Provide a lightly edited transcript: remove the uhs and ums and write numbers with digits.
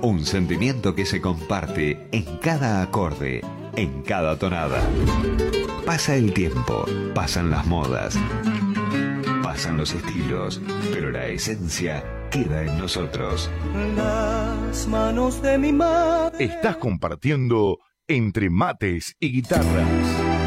Un sentimiento que se comparte en cada acorde, en cada tonada. Pasa el tiempo, pasan las modas, pasan los estilos, pero la esencia queda en nosotros. Las manos de mi madre. Estás compartiendo Entre Mates y Guitarras.